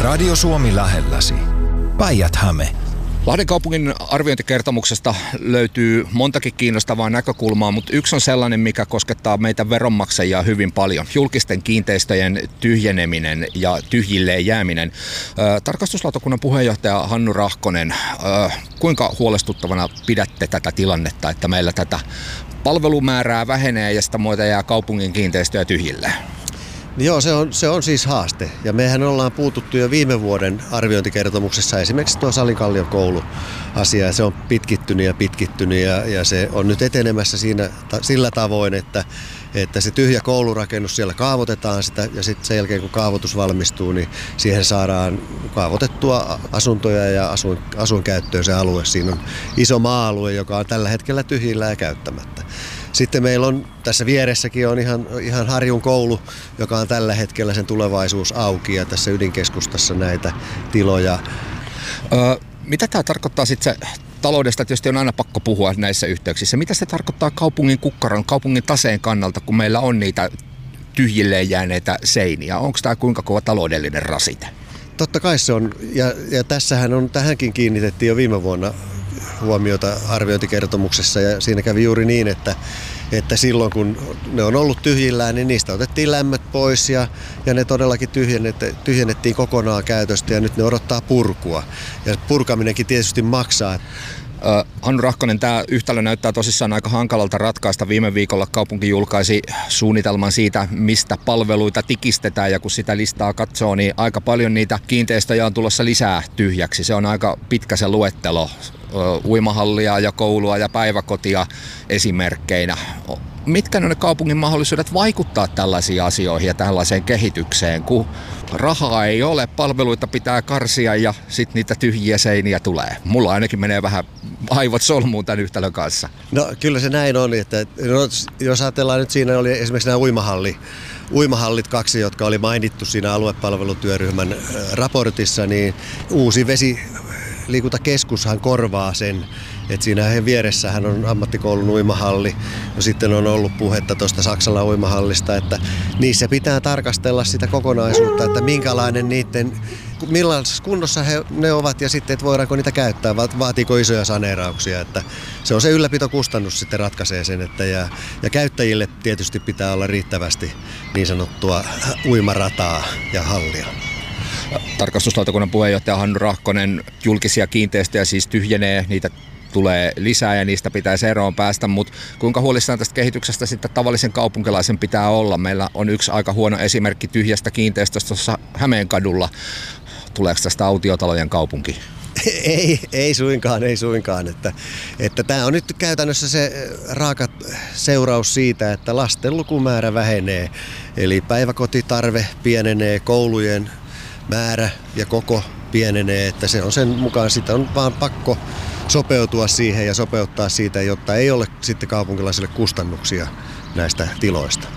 Radio Suomi lähelläsi. Päijät-Häme. Lahden kaupungin arviointikertomuksesta löytyy montakin kiinnostavaa näkökulmaa, mutta yksi on sellainen, mikä koskettaa meitä veronmaksajia hyvin paljon. Julkisten kiinteistöjen tyhjeneminen ja tyhjilleen jääminen. Tarkastuslautakunnan puheenjohtaja Hannu Rahkonen, kuinka huolestuttavana pidätte tätä tilannetta, että meillä tätä palvelumäärää vähenee ja sitä muuta jää kaupungin kiinteistöjä tyhjilleen? Joo, se on siis haaste. Ja mehän ollaan puututtu jo viime vuoden arviointikertomuksessa esimerkiksi tuo Salinkallion kouluasia. Se on pitkittynyt ja se on nyt etenemässä sillä tavoin, että se tyhjä koulurakennus siellä kaavoitetaan sitä ja sitten sen jälkeen kun kaavoitus valmistuu, niin siihen saadaan kaavoitettua asuntoja ja asuinkäyttöön se alue. Siinä on iso maa-alue, joka on tällä hetkellä tyhjillä ja käyttämättä. Sitten meillä on tässä vieressäkin on ihan Harjun koulu, joka on tällä hetkellä sen tulevaisuus auki ja tässä ydinkeskustassa näitä tiloja. Mitä tämä tarkoittaa sitten se taloudesta? Tietysti on aina pakko puhua näissä yhteyksissä. Mitä se tarkoittaa kaupungin kukkaron, kaupungin taseen kannalta, kun meillä on niitä tyhjilleen jääneitä seiniä? Onko tämä kuinka kova taloudellinen rasite? Totta kai se on, ja tähänkin kiinnitettiin jo viime vuonna huomiota arviointikertomuksessa ja siinä kävi juuri niin, että silloin kun ne on ollut tyhjillään, niin niistä otettiin lämmöt pois ja ne todellakin tyhjennettiin kokonaan käytöstä ja nyt ne odottaa purkua. Ja purkaminenkin tietysti maksaa. Hannu Rahkonen, tämä yhtälö näyttää tosissaan aika hankalalta ratkaista. Viime viikolla kaupunki julkaisi suunnitelman siitä, mistä palveluita tikistetään, ja kun sitä listaa katsoo, niin aika paljon niitä kiinteistöjä on tulossa lisää tyhjäksi. Se on aika pitkä se luettelo, uimahallia ja koulua ja päiväkotia esimerkkeinä. Mitkä ne kaupungin mahdollisuudet vaikuttaa tällaisiin asioihin ja tällaiseen kehitykseen, kun rahaa ei ole, palveluita pitää karsia ja sitten niitä tyhjiä seiniä tulee? Mulla ainakin menee vähän aivot solmuun tämän yhtälön kanssa. No kyllä se näin on, että jos ajatellaan nyt siinä oli esimerkiksi nämä uimahallit 2, jotka oli mainittu siinä aluepalvelutyöryhmän raportissa, niin uusi vesiliikuntakeskushan korvaa sen. Et siinä vieressähän on ammattikoulun uimahalli. No sitten on ollut puhetta tuosta Saksalan uimahallista, että niissä pitää tarkastella sitä kokonaisuutta, että minkälainen millaisessa kunnossa ne ovat ja sitten, että voidaanko niitä käyttää, vaatiiko isoja saneerauksia. Että se on se ylläpitokustannus sitten ratkaisee sen, ja käyttäjille tietysti pitää olla riittävästi niin sanottua uimarataa ja hallia. Tarkastuslautakunnan puheenjohtaja Hannu Rahkonen, julkisia kiinteistöjä siis tyhjenee, niitä tulee lisää ja niistä pitäisi eroon päästä, mutta kuinka huolissaan tästä kehityksestä sitten tavallisen kaupunkilaisen pitää olla? Meillä on yksi aika huono esimerkki tyhjästä kiinteistöstä tuossa Hämeenkadulla. Tuleeko tästä autiotalojen kaupunki? Ei suinkaan. Että tämä on nyt käytännössä se raaka seuraus siitä, että lasten lukumäärä vähenee. Eli päiväkotitarve pienenee, koulujen määrä ja koko pienenee, että se on sen mukaan, sitä on vaan pakko sopeutua siihen ja sopeuttaa siitä, jotta ei ole sitten kaupunkilaisille kustannuksia näistä tiloista.